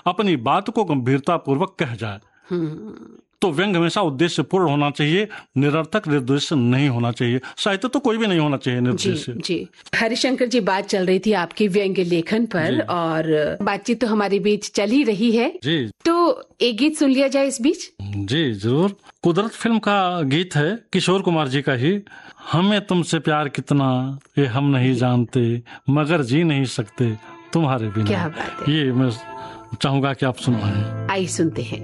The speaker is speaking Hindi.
अपनी बात को गंभीरता पूर्वक कह जाए। तो व्यंग हमेशा उद्देश्य पूर्ण होना चाहिए, निरर्थक निर्देश नहीं होना चाहिए। साहित्य तो कोई भी नहीं होना चाहिए निर्देश। जी हरिशंकर जी, बात चल रही थी आपकी व्यंग्य लेखन पर और बातचीत तो हमारे बीच चल ही रही है जी। तो एक गीत सुन लिया जाए इस बीच। जी जरूर। कुदरत फिल्म का गीत है, किशोर कुमार जी का ही। हमें तुमसे प्यार कितना ये हम नहीं जानते, मगर जी नहीं सकते तुम्हारे बिना। क्या बात है। ये मैं चाहूंगा कि आप सुनवाएं। आइए सुनते हैं।